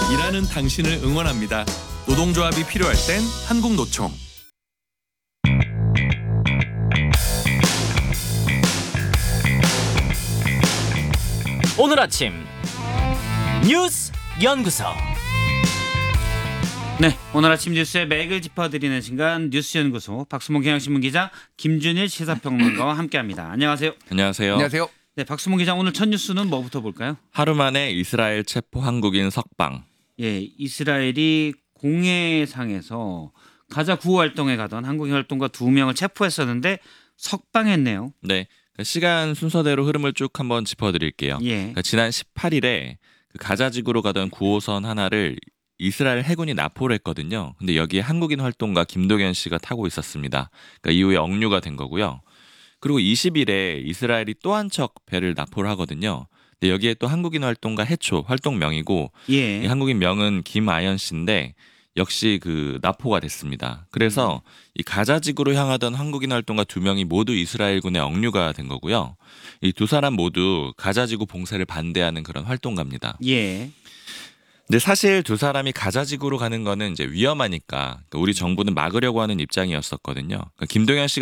일하는 당신을 응원합니다. 노동조합이 필요할 땐 한국노총. 오늘 아침 뉴스 연구소. 네, 오늘 아침 뉴스의 맥을 짚어드리는 시간 뉴스 연구소 박수몽 경향신문 기자 김준일 시사평론가와 함께합니다. 안녕하세요. 안녕하세요. 안녕하세요. 네, 박수몽 기자 오늘 첫 뉴스는 뭐부터 볼까요? 하루 만에 이스라엘 체포 한국인 석방. 예, 이스라엘이 공해상에서 가자 구호 활동에 가던 한국인 활동가 2명을 체포했었는데 석방했네요. 네, 시간 순서대로 흐름을 쭉 한번 짚어드릴게요. 예, 지난 18일에 가자지구로 가던 9호선 하나를 이스라엘 해군이 납포를 했거든요. 근데 여기에 한국인 활동가 김도견 씨가 타고 있었습니다. 이후에 억류가 된 거고요. 그리고 20일에 이스라엘이 또 한 척 배를 납포를 하거든요. 근데 여기에 또 한국인 활동가 해초 활동명이고 예, 이 한국인 명은 김아연 씨인데 역시 납포가 됐습니다. 그래서 이 가자지구로 향하던 한국인 활동가 2명이 모두 이스라엘군에 억류가 된 거고요. 이 두 사람 모두 가자지구 봉쇄를 반대하는 그런 활동가입니다. 예, 근데 사실 두 사람이 가자지구로 가는 거는 이제 위험하니까 우리 정부는 막으려고 하는 입장이었었거든요. 김동연 씨가